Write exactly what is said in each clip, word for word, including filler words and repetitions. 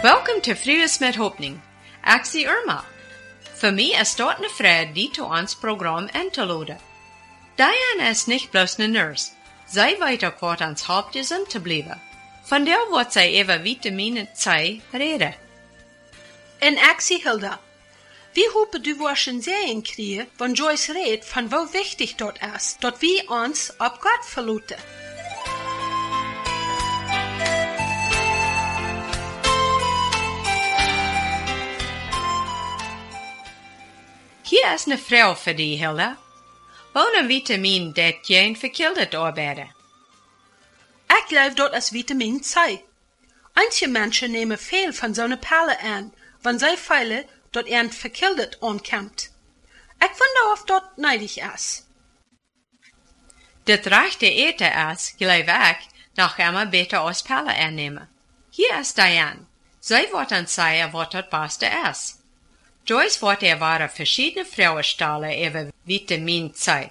Welcome to Frida's met Hoping. Ek is Irma. Voor mij is dat een vriend die to ons program in te laden. Diane is niet bloos een nurse. Zij weet ook wat ons helpt is om te blijven. Van der wordt zij over vitamine C reden. En ek sê Hilda, wie hopen du waschen sehen kriegen, wenn Joyce redt von wo wichtig dort ist, dort wir uns auf Gott verlassen. Hier is een vrouw voor die, Hilda. Wat een vitamine dat je in verkeerd arbeiden. Ik geloof dat is vitamine C. Einige mensen nemen veel van zo'n pillen aan, wanneer zij feilen dat er een verkeerd aankomt. Ik wonder of dat neidig is. Dat rechte eten is, geloof ik, nog immer beter als pillen aannemen. Hier is Diane. Zij wordt ons zeggen wat het beste is. Joyce wordt er waren verschiedene vrouwenstallen over vitamine C.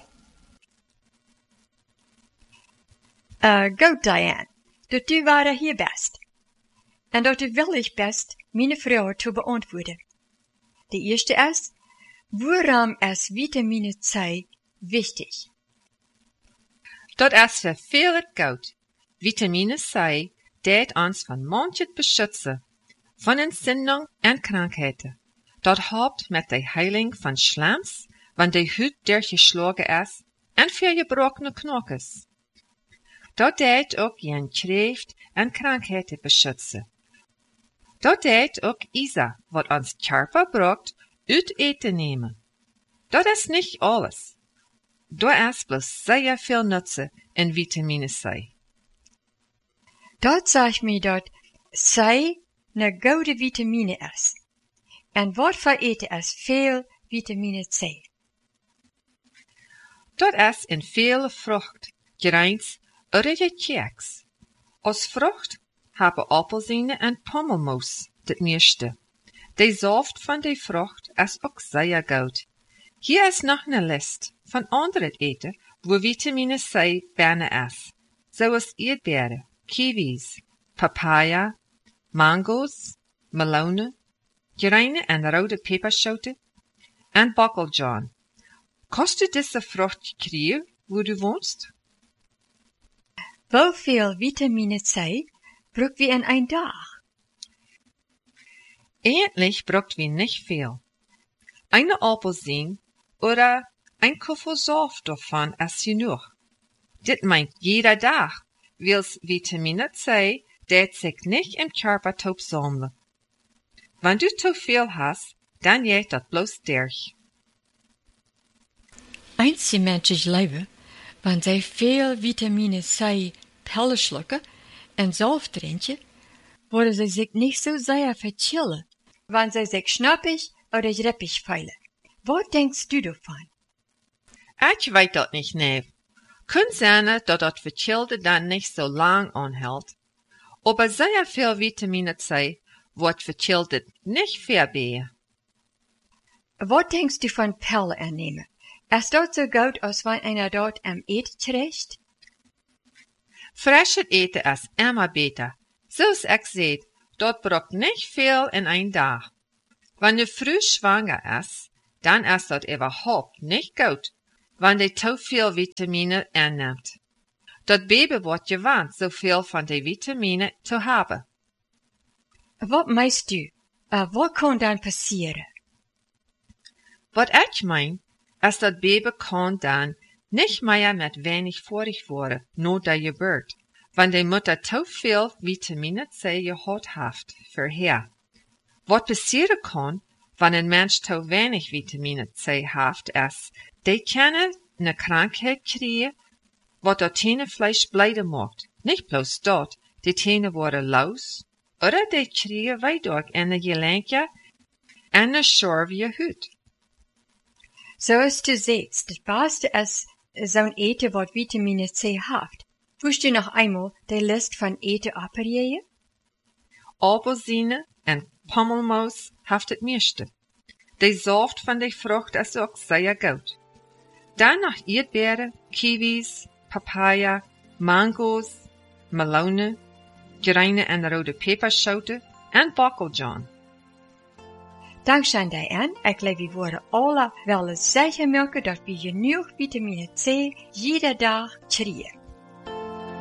Uh, goed, Diane. Dat du waren hier best. En dat wil ik best mijn vragen te beantwoorden. De eerste is, waarom is vitamine C wichtig? Dat is voor veel het goud. Vitamine C deed ons van manches beschützen, van entzündung en krankheden. Dat helpt met de heiling van slams, wanneer de huid doorgeslagen is, en voor gebrochene knokkels. Dat deed ook je kreeft en krankheden beschützen. Dat deed ook Isa, wat ons Körper braucht, uit eten nemen. Dat is niet alles. Daar is bloß sehr veel nutzen in vitamine C. Dat zegt me dat C een goede vitamine is. En wat voor eten is veel vitamine C? Dat is in veel vrucht, grains, oder keks. Als vrucht hebben appelsine en pommelmoes het meeste. De saft van de vrucht is ook zeer goed. Hier is nog een lijst van andere eten waar vitamine C bijna is, zoals aardbeeren, kiwis, papaya, mango's, meloenen, groene en rode peperschoten en bakkeljaan. Kost u deze vrucht krijgen waar u woont? Hoeveel vitamine C braucht wir in een dag? Eigentlich braucht wir nicht viel. Eine Apfelsine oder ein Koffer Saft davon ist genug. Dit meint jeder Tag, weils Vitamine C det sich nicht im Körper taub sammeln. Wenn du zu viel hast, dann geht das bloß durch. Einige Menschen leven, wanneer zij veel vitamine C pillen schlucken en zelf drinken, worden ze zich niet zo zeer verchillen, wanneer zij zich schnappig oder greppig fühlen. Wat denkst du davon? Ich weiß das nicht, neef. Kann sein, dass das Verchilde dann nicht so lang anhält. Aber sehr viel Vitamine C wird verchildet nicht vorbei. Wat denkst du von Pillen aannemen? Is dat zo goed als wanneer einer dort am Eten krijgt? Frisches eten is immer beter. Zoals ik zei, dat braucht nicht viel in een dag. Wanneer je früh schwanger is, dan is dat überhaupt nicht gut, wanneer je te veel vitamine aanneemt. Dat baby wordt gewöhnt, zoveel van die vitamine te hebben. Wat meist du? Uh, wat kan dan passeren? Wat ik mein, is dat baby kan dan nicht mehr met wenig vorig worden, no der Geburt, wann die Mutter te veel vitamine C gehad heeft, vorher. Wat passieren kan, wann ein Mensch te wenig vitamine C heeft, is, die kunnen eine Krankheit kriegen, wat dat Tenenfleisch blijden macht. Nicht bloß dat, die Tenen worden los, oder die kriegen weidog in de gelenken en de schorvige huid. Zoals du zegt, het beste is zo'n eten wat vitamine C heeft. Wist du nog eenmaal de list van eten opereren? Appelsine en pommelmoes heeft het meeste. De saft van de vrucht is ook zeer goed. Dan nog aardbeeren, kiwis, papaya, mango's, meloenen, groene en rode peperschoten en bakkeljohn. Dankzij Diane, ik leef we worden alle wel zeker melken dat we genoeg vitamine C iedere dag krijgen.